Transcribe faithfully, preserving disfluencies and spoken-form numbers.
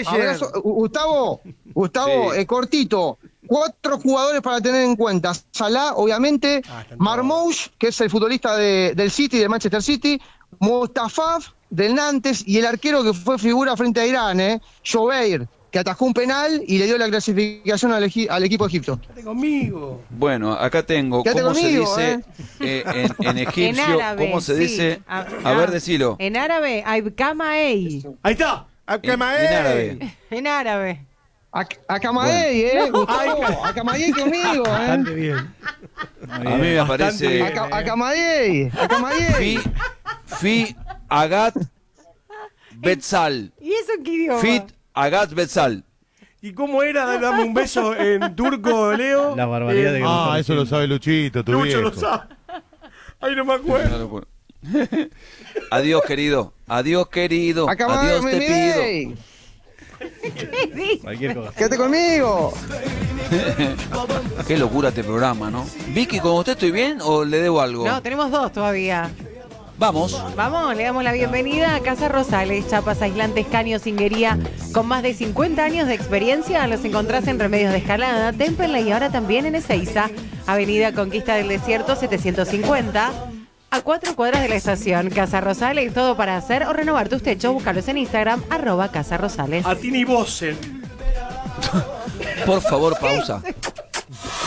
Abrazo, Gustavo, Gustavo, Sí. eh, cortito. Cuatro jugadores para tener en cuenta. Salah, obviamente. Ah, están Marmoush, que es el futbolista de- del City, de Manchester City. Mustafaf, del Nantes. Y el arquero que fue figura frente a Irán, ¿eh? Jobeir, que atajó un penal y le dio la clasificación al, eji- al equipo de Egipto. Quédate conmigo. Bueno, acá tengo. Quédate ¿Cómo conmigo, se eh. dice eh, en, en egipcio? En árabe, ¿Cómo se sí. dice? A, A ver, ah, decilo. En árabe, Aibkamaei. Ahí está. En, en árabe. En árabe. Akamadei, ¿eh? No. Gustavo, Akamadei conmigo, ¿eh? Bastante bien. A mí me Bastante aparece bien. Aka- Akamadei, Akamadei. Fi, Fi Agat Betzal. ¿Y eso qué idioma? Fit Agat Betzal. ¿Y cómo era? Dame un beso en turco, Leo. La barbaridad de que Ah, no eso lo sabe Luchito, tu Lucho viejo. lo sabe. Ay, no me acuerdo. Adiós, querido. Adiós, querido. Adiós, te pido. Akamadei. Cualquier cosa. Quédate conmigo. Qué locura este programa, ¿no? Vicky, ¿con usted estoy bien o le debo algo? No, tenemos dos todavía. Vamos. Vamos, le damos la bienvenida a Casa Rosales, chapas aislantes, caño, cinguería, con más de cincuenta años de experiencia. Los encontrás en Remedios de Escalada, Temperley y ahora también en Ezeiza, Avenida Conquista del Desierto setecientos cincuenta, a cuatro cuadras de la estación. Casa Rosales, todo para hacer o renovar tus techos. Búscalos en Instagram, arroba Casa Rosales. A Tini Bossen. Por favor, pausa.